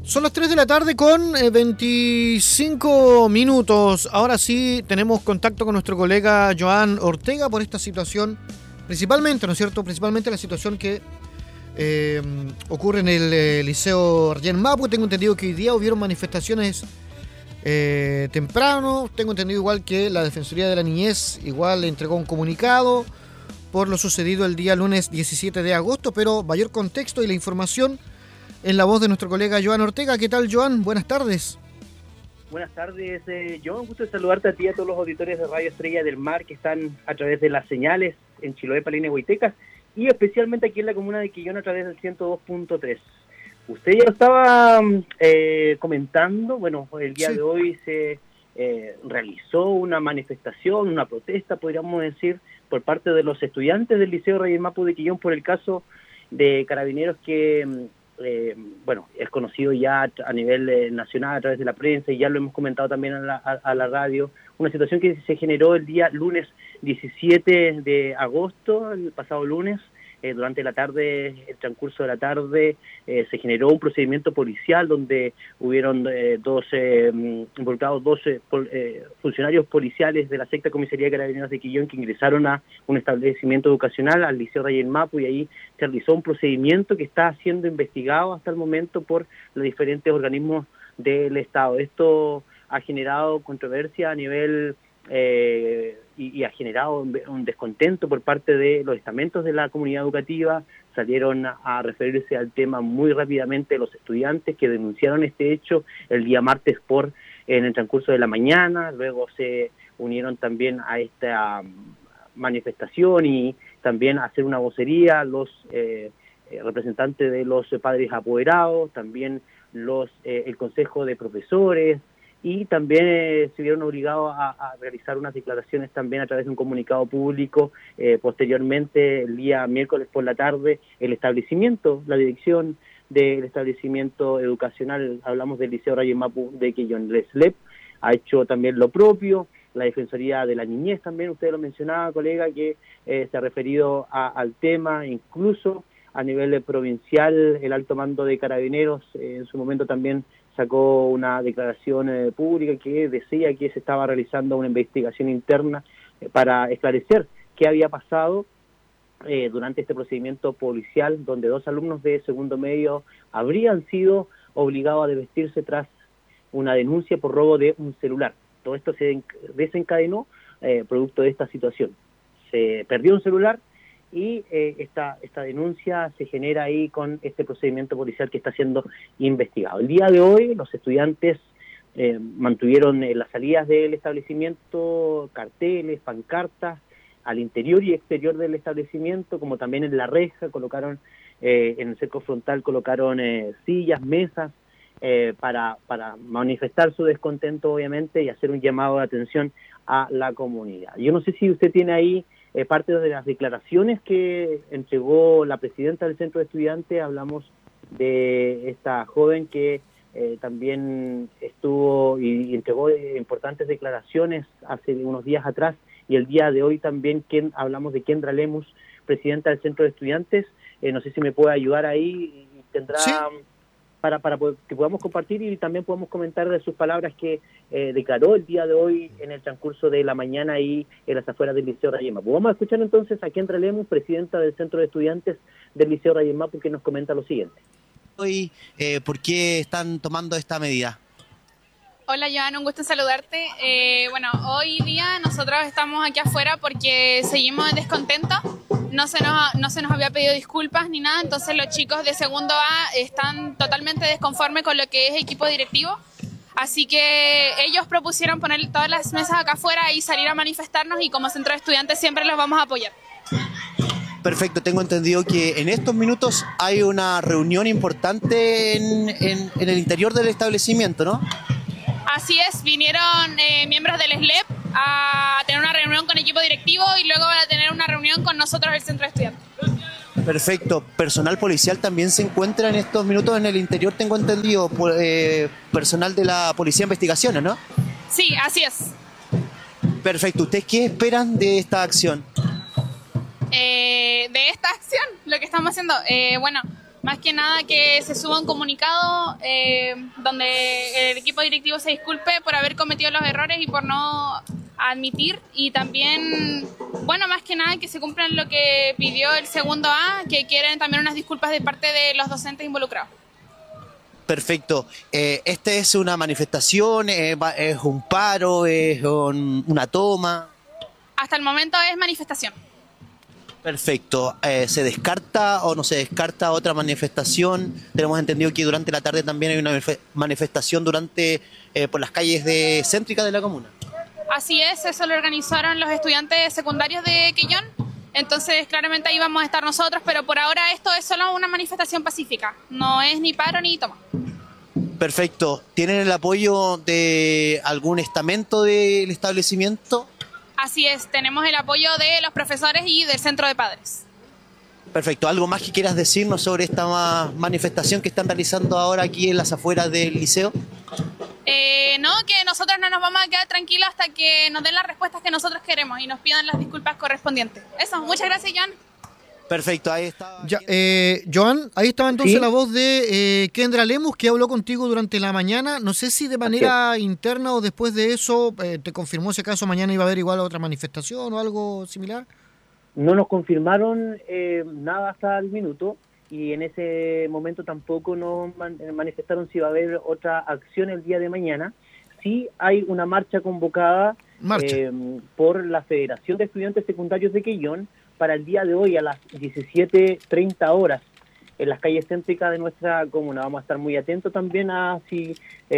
Son las 3 de la tarde con 25 minutos. Ahora sí tenemos contacto con nuestro colega Joan Ortega por esta situación, principalmente, ¿no es cierto? Principalmente la situación que ocurre en el Liceo Rayén Mapu. Tengo entendido que hoy día hubieron manifestaciones temprano. Tengo entendido igual que la Defensoría de la Niñez igual le entregó un comunicado por lo sucedido el día lunes 17 de agosto, pero mayor contexto y la información en la voz de nuestro colega Joan Ortega. ¿Qué tal, Joan? Buenas tardes. Buenas tardes, Joan. Gusto de saludarte a ti y a todos los auditores de Radio Estrella del Mar que están a través de las señales en Chiloé, Palena y Huaytecas, y especialmente aquí en la comuna de Quillón a través del 102.3. Usted ya lo estaba comentando. Bueno, el día de hoy se realizó una manifestación, una protesta, podríamos decir, por parte de los estudiantes del Liceo Rayén Mapu de Quillón por el caso de Carabineros que es conocido ya a nivel nacional a través de la prensa, y ya lo hemos comentado también a la radio, una situación que se generó el día lunes 17 de agosto, el pasado lunes. Durante la tarde, el transcurso de la tarde, se generó un procedimiento policial donde hubieron involucrados 12 funcionarios policiales de la Sexta Comisaría de Carabineros de Quillón que ingresaron a un establecimiento educacional, al Liceo Rayén Mapu, y ahí se realizó un procedimiento que está siendo investigado hasta el momento por los diferentes organismos del Estado. Esto ha generado controversia a nivel y ha generado un descontento por parte de los estamentos de la comunidad educativa. Salieron a referirse al tema muy rápidamente los estudiantes que denunciaron este hecho el día martes en el transcurso de la mañana. Luego se unieron también a esta manifestación y también a hacer una vocería los representantes de los padres apoderados, también el consejo de profesores, y también se vieron obligados a realizar unas declaraciones también a través de un comunicado público. Posteriormente, el día miércoles por la tarde, la dirección del establecimiento educacional, hablamos del Liceo Rayén Mapu de Quillón, el SLEP, ha hecho también lo propio. La Defensoría de la Niñez también, usted lo mencionaba, colega, que se ha referido al tema, incluso a nivel provincial, el alto mando de Carabineros en su momento también sacó una declaración pública que decía que se estaba realizando una investigación interna para esclarecer qué había pasado durante este procedimiento policial, donde 2 alumnos de segundo medio habrían sido obligados a desvestirse tras una denuncia por robo de un celular. Todo esto se desencadenó producto de esta situación. Se perdió un celular y esta denuncia se genera ahí con este procedimiento policial que está siendo investigado. El día de hoy los estudiantes mantuvieron las salidas del establecimiento carteles, pancartas al interior y exterior del establecimiento, como también en la reja colocaron, en el cerco frontal colocaron sillas, mesas, para manifestar su descontento, obviamente, y hacer un llamado de atención a la comunidad. Yo no sé si usted tiene ahí parte de las declaraciones que entregó la presidenta del centro de estudiantes. Hablamos de esta joven que también estuvo y entregó importantes declaraciones hace unos días atrás, y el día de hoy también hablamos de Kendra Lemus, presidenta del centro de estudiantes. No sé si me puede ayudar ahí, y tendrá... ¿Sí? Para que podamos compartir y también podamos comentar de sus palabras que declaró el día de hoy en el transcurso de la mañana ahí en las afueras del Liceo Rayén Mapu. Vamos a escuchar entonces a Kendra Lemus, presidenta del Centro de Estudiantes del Liceo Rayén Mapu, que nos comenta lo siguiente. Hoy, ¿por qué están tomando esta medida? Hola, Joan, un gusto en saludarte. Hoy día nosotros estamos aquí afuera porque seguimos descontentos. No se nos había pedido disculpas ni nada, entonces los chicos de segundo A están totalmente desconformes con lo que es equipo directivo. Así que ellos propusieron poner todas las mesas acá afuera y salir a manifestarnos, y como centro de estudiantes siempre los vamos a apoyar. Perfecto, tengo entendido que en estos minutos hay una reunión importante en el interior del establecimiento, ¿no? Así es, vinieron miembros del SLEP a tener una reunión con equipo directivo y luego van a tener una reunión con nosotros el centro de estudiantes. Perfecto. ¿Personal policial también se encuentra en estos minutos en el interior, tengo entendido? Personal de la Policía de Investigaciones, ¿no? Sí, así es. Perfecto. ¿Ustedes qué esperan de esta acción? De esta acción, lo que estamos haciendo, Más que nada que se suba un comunicado donde el equipo directivo se disculpe por haber cometido los errores y por no admitir, y también, bueno, más que nada que se cumplan lo que pidió el segundo A, que quieren también unas disculpas de parte de los docentes involucrados. Perfecto. ¿Esta es una manifestación? ¿Es un paro? ¿Es una toma? Hasta el momento es manifestación. Perfecto. ¿Se descarta o no se descarta otra manifestación? Tenemos entendido que durante la tarde también hay una manifestación por las calles céntricas de la comuna. Así es, eso lo organizaron los estudiantes secundarios de Quellón. Entonces, claramente ahí vamos a estar nosotros, pero por ahora esto es solo una manifestación pacífica. No es ni paro ni toma. Perfecto. ¿Tienen el apoyo de algún estamento del establecimiento? Así es, tenemos el apoyo de los profesores y del centro de padres. Perfecto. ¿Algo más que quieras decirnos sobre esta manifestación que están realizando ahora aquí en las afueras del liceo? No, que nosotros no nos vamos a quedar tranquilos hasta que nos den las respuestas que nosotros queremos y nos pidan las disculpas correspondientes. Eso, muchas gracias, Joan. Perfecto, ahí está. Ya, Joan, ahí estaba entonces ¿Sí? la voz de Kendra Lemus, que habló contigo durante la mañana. No sé si de manera interna o después de eso te confirmó si acaso mañana iba a haber igual otra manifestación o algo similar. No nos confirmaron nada hasta el minuto, y en ese momento tampoco nos manifestaron si va a haber otra acción el día de mañana. Sí hay una marcha convocada por la Federación de Estudiantes Secundarios de Quellón para el día de hoy a las 17:30 horas en las calles céntricas de nuestra comuna. Vamos a estar muy atentos también a si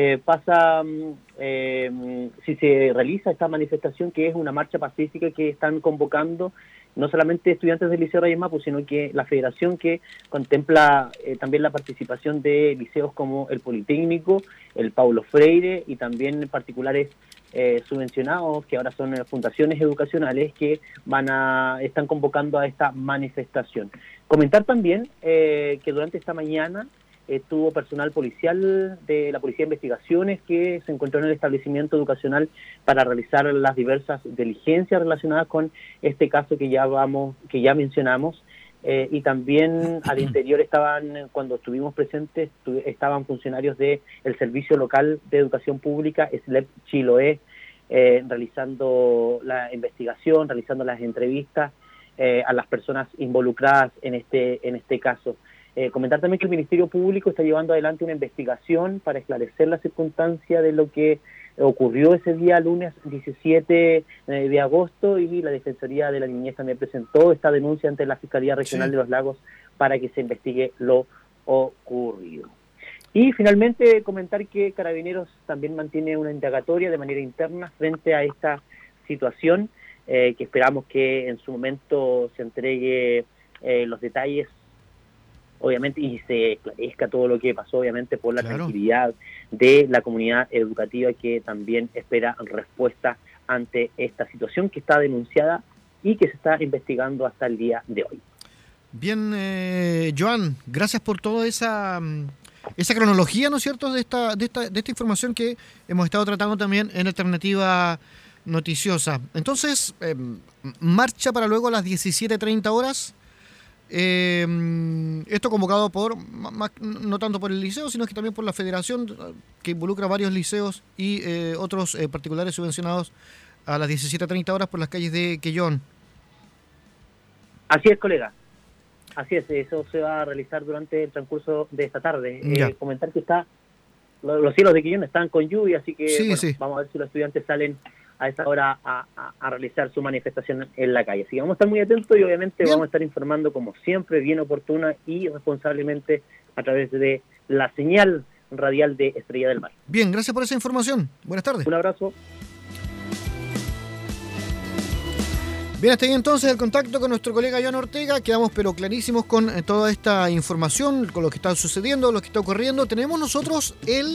si se realiza esta manifestación, que es una marcha pacífica que están convocando no solamente estudiantes del Liceo Reyes Mapu, sino que la federación, que contempla también la participación de liceos como el Politécnico, el Paulo Freire y también particulares subvencionados, que ahora son fundaciones educacionales, que están convocando a esta manifestación. Comentar también que durante esta mañana estuvo personal policial de la Policía de Investigaciones que se encontró en el establecimiento educacional para realizar las diversas diligencias relacionadas con este caso que ya mencionamos. Y también al interior cuando estuvimos presentes, estaban funcionarios del Servicio Local de Educación Pública, SLEP Chiloé, realizando la investigación, realizando las entrevistas a las personas involucradas en este caso. Comentar también que el Ministerio Público está llevando adelante una investigación para esclarecer la circunstancia de lo que ocurrió ese día, lunes 17 de agosto, y la Defensoría de la Niñez también presentó esta denuncia ante la Fiscalía Regional de los Lagos para que se investigue lo ocurrido. Y finalmente comentar que Carabineros también mantiene una indagatoria de manera interna frente a esta situación, que esperamos que en su momento se entregue los detalles, obviamente, y se esclarezca todo lo que pasó, obviamente, por la tranquilidad de la comunidad educativa, que también espera respuesta ante esta situación que está denunciada y que se está investigando hasta el día de hoy. Bien, Joan, gracias por toda esa cronología, ¿no es cierto?, de esta información que hemos estado tratando también en Alternativa Noticiosa. Entonces, marcha para luego a las 17:30 horas. Esto convocado no tanto por el liceo, sino que también por la federación, que involucra varios liceos y otros particulares subvencionados, a las 17:30 horas por las calles de Quellón. Así es, colega. Así es, eso se va a realizar durante el transcurso de esta tarde. Comentar que los cielos de Quellón están con lluvia, así que sí. Vamos a ver si los estudiantes salen a esa hora a realizar su manifestación en la calle. Así que vamos a estar muy atentos y obviamente vamos a estar informando como siempre, bien oportuna y responsablemente a través de la señal radial de Estrella del Mar. Bien, gracias por esa información. Buenas tardes. Un abrazo. Bien, hasta ahí entonces el contacto con nuestro colega Joan Ortega. Quedamos pero clarísimos con toda esta información, con lo que está sucediendo, lo que está ocurriendo. Tenemos nosotros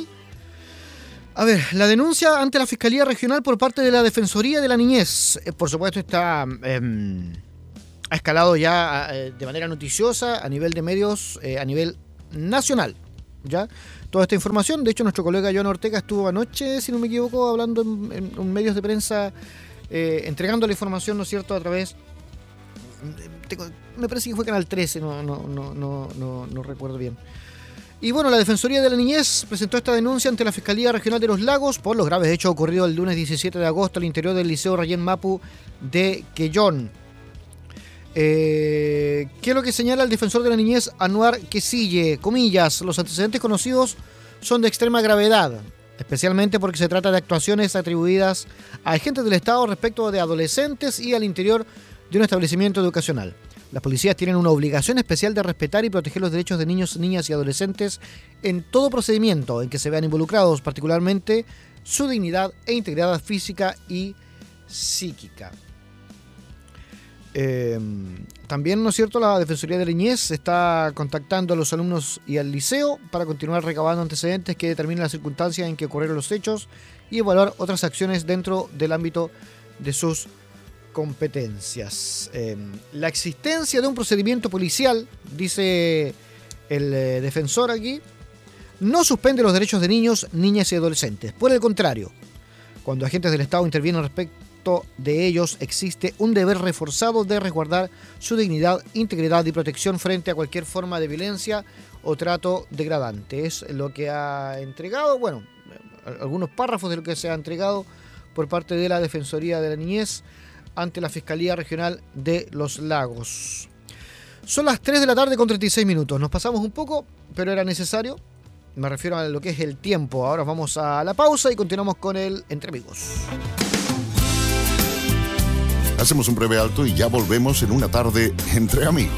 la denuncia ante la Fiscalía Regional por parte de la Defensoría de la Niñez. Por supuesto, ha escalado ya de manera noticiosa a nivel de medios, a nivel nacional. ¿Ya? Toda esta información. De hecho, nuestro colega Joan Ortega estuvo anoche, si no me equivoco, hablando en medios de prensa, entregando la información, ¿no es cierto?, a través me parece que fue Canal 13, no recuerdo bien. Y bueno, la Defensoría de la Niñez presentó esta denuncia ante la Fiscalía Regional de Los Lagos por los graves hechos ocurridos el lunes 17 de agosto al interior del Liceo Rayén Mapu de Quellón. ¿Qué es lo que señala el defensor de la niñez, Anuar Quesille? Comillas, los antecedentes conocidos son de extrema gravedad, especialmente porque se trata de actuaciones atribuidas a agentes del Estado respecto de adolescentes y al interior de un establecimiento educacional. Las policías tienen una obligación especial de respetar y proteger los derechos de niños, niñas y adolescentes en todo procedimiento en que se vean involucrados, particularmente su dignidad e integridad física y psíquica. También, ¿no es cierto?, la Defensoría de la Niñez está contactando a los alumnos y al liceo para continuar recabando antecedentes que determinen las circunstancias en que ocurrieron los hechos y evaluar otras acciones dentro del ámbito de sus competencias. La existencia de un procedimiento policial, dice el defensor aquí, no suspende los derechos de niños, niñas y adolescentes. Por el contrario, cuando agentes del Estado intervienen respecto de ellos, existe un deber reforzado de resguardar su dignidad, integridad y protección frente a cualquier forma de violencia o trato degradante. Es lo que ha entregado, bueno, algunos párrafos de lo que se ha entregado por parte de la Defensoría de la Niñez ante la Fiscalía Regional de Los Lagos. Son las 3 de la tarde con 36 minutos. Nos pasamos un poco, pero era necesario. Me refiero a lo que es el tiempo. Ahora vamos a la pausa y continuamos con el Entre Amigos. Hacemos un breve alto y ya volvemos en una tarde entre amigos.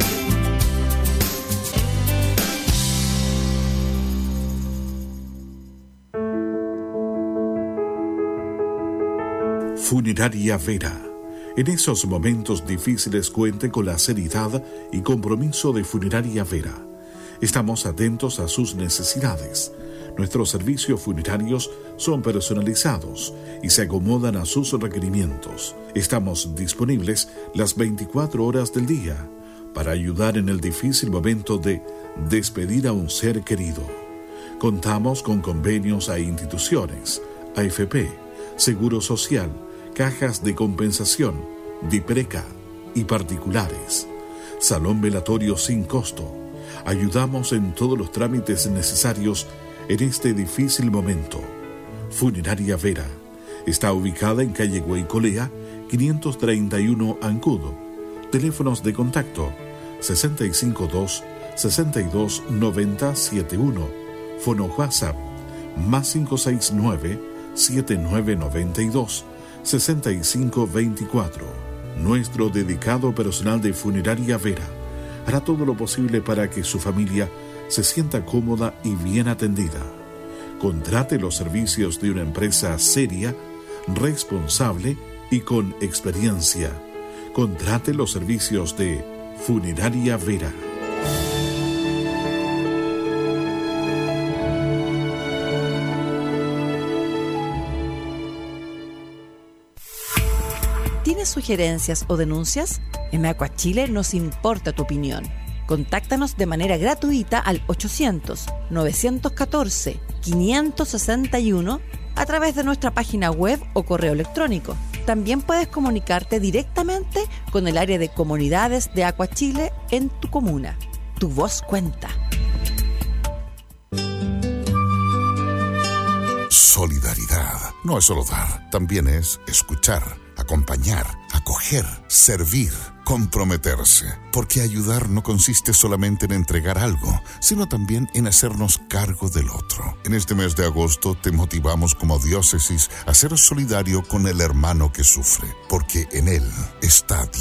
Funeraria Vera. En esos momentos difíciles cuente con la seriedad y compromiso de Funeraria Vera. Estamos atentos a sus necesidades. Nuestros servicios funerarios son personalizados y se acomodan a sus requerimientos. Estamos disponibles las 24 horas del día para ayudar en el difícil momento de despedir a un ser querido. Contamos con convenios a instituciones, AFP, Seguro Social, cajas de compensación, DIPRECA y particulares. Salón velatorio sin costo. Ayudamos en todos los trámites necesarios en este difícil momento. Funeraria Vera está ubicada en calle Guaycolea, 531 Ancudo. Teléfonos de contacto 652-629071. Fono WhatsApp más 569-7992-6524. Nuestro dedicado personal de Funeraria Vera hará todo lo posible para que su familia se sienta cómoda y bien atendida. Contrate los servicios de una empresa seria, responsable y con experiencia. Contrate los servicios de Funeraria Vera. ¿Tienes sugerencias o denuncias? En Aquachile nos importa tu opinión. Contáctanos de manera gratuita al 800-914-561 a través de nuestra página web o correo electrónico. También puedes comunicarte directamente con el área de comunidades de Aquachile en tu comuna. Tu voz cuenta. Solidaridad no es solo dar, también es escuchar, acompañar, acoger, servir, comprometerse. Porque ayudar no consiste solamente en entregar algo, sino también en hacernos cargo del otro. En este mes de agosto te motivamos como diócesis a ser solidario con el hermano que sufre, porque en él está Dios.